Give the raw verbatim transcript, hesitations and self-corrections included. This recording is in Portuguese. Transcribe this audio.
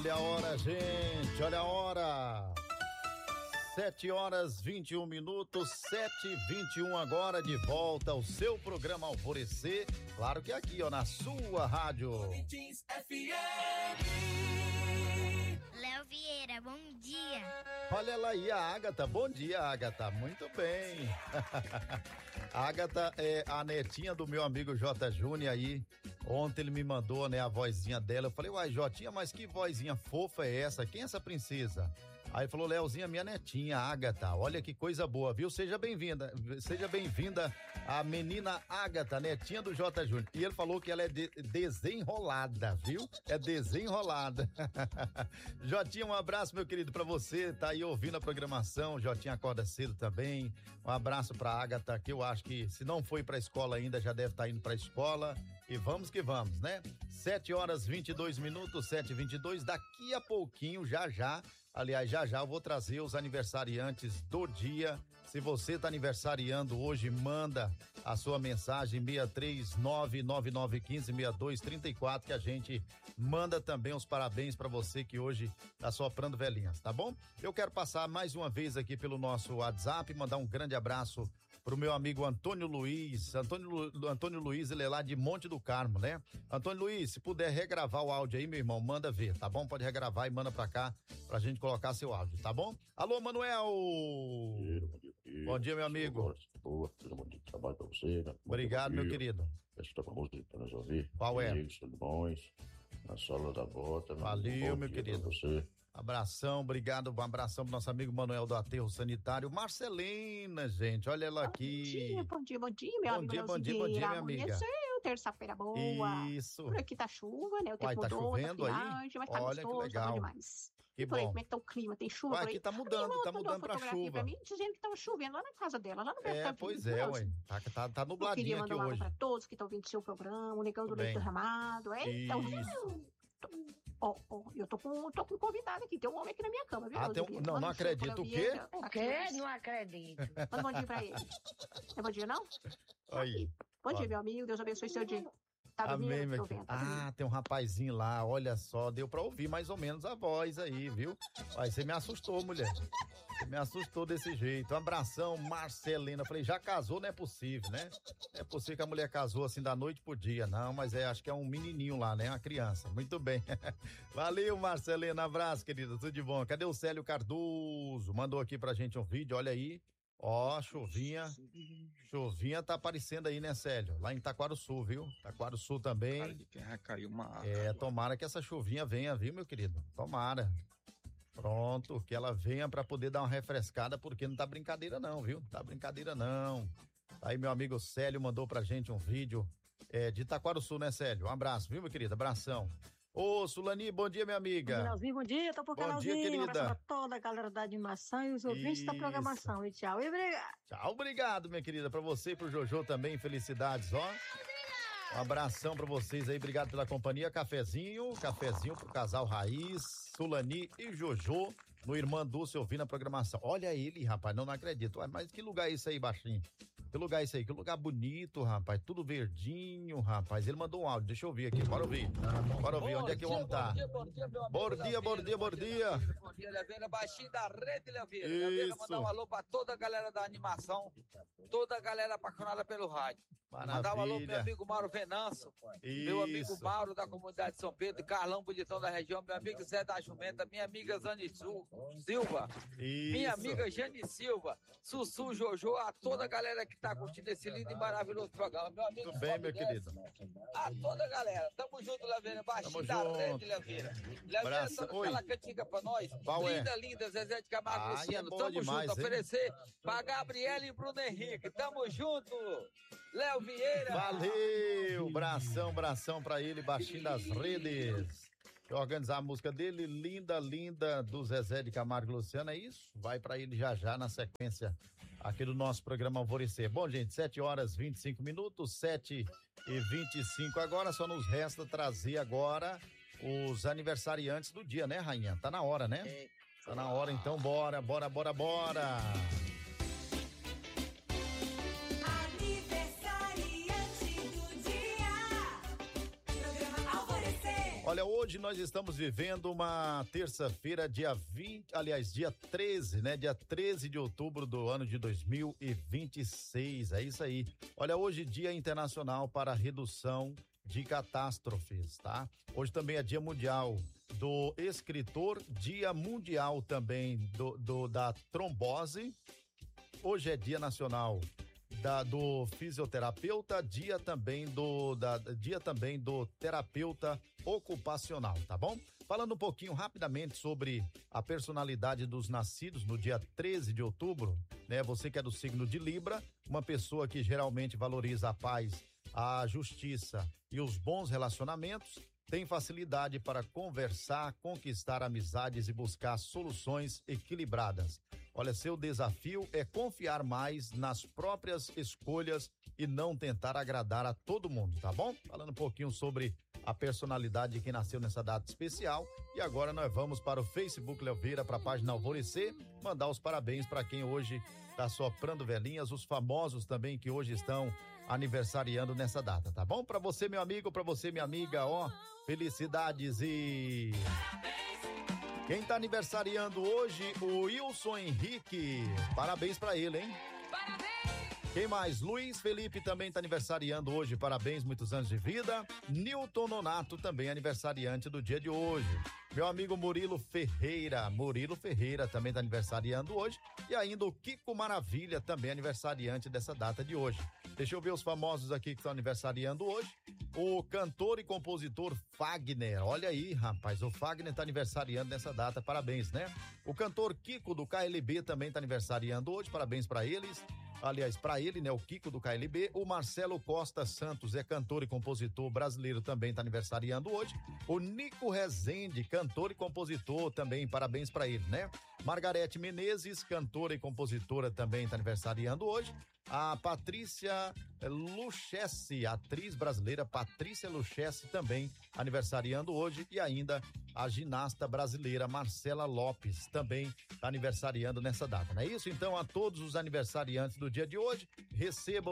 Olha a hora, gente, olha a hora. Sete horas vinte e um minutos, sete e vinte e um agora, de volta ao seu programa Alvorecer. Claro que aqui, ó, na sua rádio. F M. Léo Vieira, bom dia. Olha ela aí, a Ágata. Bom dia, Ágata. Muito bem. A Ágata é a netinha do meu amigo J. Júnior aí. Ontem ele me mandou, né, a vozinha dela. Eu falei, uai, Jotinha, mas que vozinha fofa é essa? Quem é essa princesa? Aí falou, Léozinha, minha netinha, Ágata. Olha que coisa boa, viu? Seja bem-vinda, seja bem-vinda a menina Ágata, netinha do J. Júnior. E ele falou que ela é de, desenrolada, viu? É desenrolada. Jotinha, um abraço, meu querido, pra você. Tá aí ouvindo a programação. Jotinha acorda cedo também. Um abraço pra Ágata, que eu acho que se não foi pra escola ainda, já deve estar indo pra escola. E vamos que vamos, né? Sete horas vinte e dois minutos, sete e vinte e dois. Daqui a pouquinho, já já. Aliás, já já eu vou trazer os aniversariantes do dia. Se você tá aniversariando hoje, manda a sua mensagem seis três nove nove nove um cinco seis dois três quatro, que a gente manda também os parabéns para você que hoje tá soprando velhinhas, tá bom? Eu quero passar mais uma vez aqui pelo nosso WhatsApp, mandar um grande abraço pro meu amigo Antônio Luiz. Antônio, Lu, Antônio Luiz, ele é lá de Monte do Carmo, né? Antônio Luiz, se puder regravar o áudio aí, meu irmão, manda ver, tá bom? Pode regravar e manda pra cá pra gente colocar seu áudio, tá bom? Alô, Manuel! Bom dia, bom dia, bom dia. Bom dia, meu amigo. Boa, bom dia de trabalho pra você, né? Obrigado, meu querido. Essa tá com a música pra nós ouvir. Qual é? Amigos, tudo bons? Na sola da bota. Valeu, meu dia querido. pra você. Abração, obrigado, um abração pro nosso amigo Manuel do Aterro Sanitário. Marcelina, gente, olha ela aqui. Bom dia, bom dia, bom dia, meu bom amigo. Dia, bom dia, bom dia, minha amiga. Amanheceu, terça-feira boa. Isso. Por aqui tá chuva, né? O tempo Uai, tá mudou, chovendo tá aí? mas tá Olha, gostoso, que legal. tá bom demais. Que e por aí, bom. como é que tá o clima? Tem chuva Uai, por aí? aqui tá mudando, Minha tá irmã mudando mandou pra uma fotografia chuva. Pra mim, dizendo que tava chovendo lá na casa dela, lá no É, Bertão. pois é, ué. Tá, tá, tá nubladinho aqui Eu queria mandar um hoje. pra todos que estão ouvindo seu programa, o Negão do Bem. Leite Derramado. É, então, Isso. Ó, ó, eu tô com, tô com um convidado aqui, tem um homem aqui na minha cama, viu? Ah, tem um- Vieira? não, Manda não um cheiro acredito. pro O Léo quê? Vieira. O quê? Não acredito. Manda um bom dia pra ele. Não é bom dia, não? Aí. Bom Ó. dia, meu amigo. Deus abençoe seu dia. Tá dormindo? Amém, meu Tô querido. vendo, tá dormindo. Ah, tem um rapazinho lá, olha só, deu pra ouvir mais ou menos a voz aí, viu? Aí você me assustou, mulher. Você me assustou desse jeito. Um abração, Marcelina. Falei, já casou, não é possível, né? Não é possível que a mulher casou assim da noite pro dia, não, mas é, acho que é um menininho lá, né? Uma criança. Muito bem. Valeu, Marcelina. Abraço, querida. Tudo de bom. Cadê o Célio Cardoso? Mandou aqui pra gente um vídeo, olha aí. Ó, chuvinha, chuvinha tá aparecendo aí, né, Célio? Lá em Taquaruçu, viu? Taquaruçu também. Cara de terra caiu uma água. É, tomara que essa chuvinha venha, viu, meu querido? Tomara. Pronto, que ela venha pra poder dar uma refrescada, porque não tá brincadeira não, viu? Não tá brincadeira não. Aí meu amigo Célio mandou pra gente um vídeo é, de Taquaruçu, né, Célio? Um abraço, viu, meu querido? Abração. Ô, Sulani, bom dia, minha amiga. Canalzinho, bom dia, tô por Bom canalzinho. dia, Um abraço querida. pra toda a galera da animação e os ouvintes da Isso. programação. E tchau, e obrigado. Tchau, obrigado, minha querida. Pra você e pro Jojo também, felicidades, ó. Um abração pra vocês aí, obrigado pela companhia. Cafezinho, cafezinho pro casal Raiz, Sulani e Jojo, no Irmã Dulce ouvindo a programação. Olha ele, rapaz, não, não acredito. Ué, mas que lugar é isso aí, baixinho? Que lugar é isso aí? Que lugar bonito, rapaz, tudo verdinho, rapaz. Ele mandou um áudio, deixa eu ouvir aqui, bora ouvir. Bora ouvir, onde é que o homem tá? Bom dia, bom dia, meu amigo. Bom dia, bom dia, bom dia. Bom dia, Leveira, baixinho da rede, Leveira. Isso. Leveira, mandar um alô pra toda a galera da animação, toda a galera apaixonada pelo rádio. Mandar um alô pro meu Maravilha. amigo Mauro Venanço, Isso. meu amigo Mauro da comunidade de São Pedro, Carlão Bonitão da região, meu amigo Zé da Jumenta, minha amiga Zani Sul- Silva, minha Isso. amiga Jane Silva, Sussu Jojo, a toda a galera que tá curtindo esse lindo e maravilhoso programa. Meu amigo Tudo bem, meu Sobe Desce, querido? a toda a galera. Tamo junto, Leveira, baixinho Tamo da junto. rede, Leveira. Leveira, Abraço. toca Oi. aquela cantiga pra nós. Qual é? linda, linda, Zezé de Camargo Ai, Luciano. é boa Tamo demais, junto, hein? oferecer pra Gabriela e Bruno Henrique. Tamo junto, Léo Vieira. Valeu! Bração, bração pra ele, baixinho das redes. Deixa eu organizar a música dele, linda, linda, do Zezé de Camargo e Luciano, é isso? Vai pra ele já já na sequência aqui do nosso programa Alvorecer. Bom, gente, sete horas vinte e cinco minutos, sete e vinte e cinco agora, só nos resta trazer agora os aniversariantes do dia, né, rainha? Tá na hora, né? Tá na hora, então bora, bora, bora, bora! Olha, hoje nós estamos vivendo uma terça-feira, dia vinte, aliás, dia treze, né? Dia treze de outubro do ano de dois mil e vinte e seis. É isso aí. Olha, hoje dia internacional para a redução de catástrofes, tá? Hoje também é dia mundial do escritor, dia mundial também do, do da trombose. Hoje é dia nacional Da, do fisioterapeuta, dia também do da, dia também do terapeuta ocupacional, tá bom? Falando um pouquinho rapidamente sobre a personalidade dos nascidos no dia treze de outubro, né? Você que é do signo de Libra, uma pessoa que geralmente valoriza a paz, a justiça e os bons relacionamentos, tem facilidade para conversar, conquistar amizades e buscar soluções equilibradas. Olha, seu desafio é confiar mais nas próprias escolhas e não tentar agradar a todo mundo, tá bom? Falando um pouquinho sobre a personalidade de quem nasceu nessa data especial. E agora nós vamos para o Facebook Léo Vieira, para a página Alvorecer, mandar os parabéns para quem hoje está soprando velhinhas, os famosos também que hoje estão aniversariando nessa data, tá bom? Para você, meu amigo, para você, minha amiga, ó, felicidades e... Quem tá aniversariando hoje, o Wilson Henrique. Parabéns pra ele, hein? Parabéns! Quem mais? Luiz Felipe também tá aniversariando hoje. Parabéns, muitos anos de vida. Nilton Nonato também aniversariante do dia de hoje. Meu amigo Murilo Ferreira. Murilo Ferreira também tá aniversariando hoje. E ainda o Kiko Maravilha também aniversariante dessa data de hoje. Deixa eu ver os famosos aqui que estão aniversariando hoje. O cantor e compositor Fagner, olha aí, rapaz, o Fagner tá aniversariando nessa data, parabéns, né? O cantor Kiko do K L B também tá aniversariando hoje, parabéns para eles. Aliás, para ele, né, o Kiko do K L B. O Marcelo Costa Santos é cantor e compositor brasileiro, também tá aniversariando hoje. O Nico Rezende, cantor e compositor também, parabéns para ele, né? Margarete Menezes, cantora e compositora, também tá aniversariando hoje. A Patrícia Luchesse, atriz brasileira Patrícia Luchesse, também aniversariando hoje. E ainda a ginasta brasileira Marcela Lopes, também tá aniversariando nessa data, não é isso? Então, a todos os aniversariantes do dia de hoje, recebam